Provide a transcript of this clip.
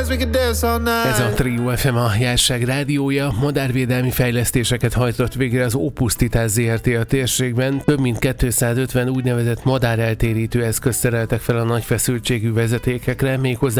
Ez a Trio FM, a Jásság rádiója. Madárvédelmi fejlesztéseket hajtott végre az Ópusztítás Zrt. A térségben. Több mint 250 úgynevezett madáreltérítő eszközt szereltek fel a nagy feszültségű vezetékekre, méghozzá